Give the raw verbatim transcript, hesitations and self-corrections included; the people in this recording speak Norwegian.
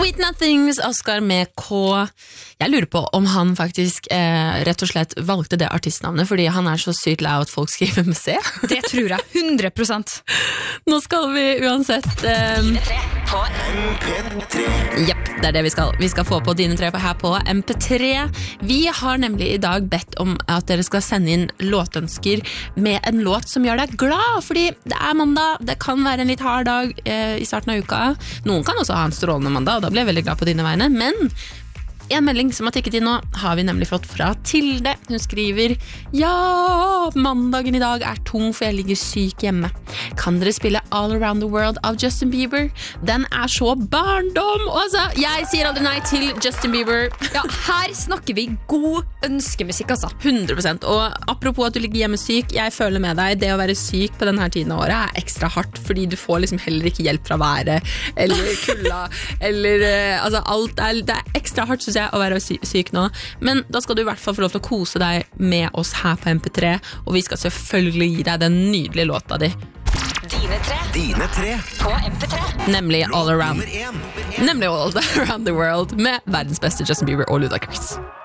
Sweet Nothings, Oscar med K. Jeg lurer på om han faktisk eh, rett og slett valgte det artistnavnet fordi han er så sykt lei av at folk skriver med C. Det tror jeg, hundre prosent. Nå skal vi uansett eh, Jepp, det er det vi skal. Vi skal få på dine tre her på M P tre. Vi har nemlig i dag bedt om at dere skal sende inn låtønsker med en låt som gjør deg glad, fordi det er mandag, det kan være en litt hard dag eh, i starten av uka. Noen kan også ha en strålende mandag, og da blir jeg veldig glad på dine vegne, men en melding som har tikket inn nå har vi nemlig fått fra Tilde. Hun skriver: Ja, mandagen i dag er tung for jeg ligger syk hjemme. Kan dere spille All Around the World av Justin Bieber? Den er så barndom! Og altså, jeg sier aldri nei til Justin Bieber. Ja, her snakker vi god ønskemusikk, altså. hundre prosent. Og apropos at du ligger hjemme syk, jeg føler med deg. Det å være syk på denne tiden av året er ekstra hardt, fordi du får liksom heller ikke hjelp fra været, eller kulda, eller altså alt er, det er ekstra hardt, synes jeg, å være sy- syk nå, men da skal du i hvert fall få lov til å kose deg med oss her på M P tre, og vi skal selvfølgelig gi deg den nydelige låta di. Dine tre. Dine tre. På M P tre. Nemlig All Around. Nummer én. Nemlig All Around the World med verdens beste Justin Bieber og Ludacris.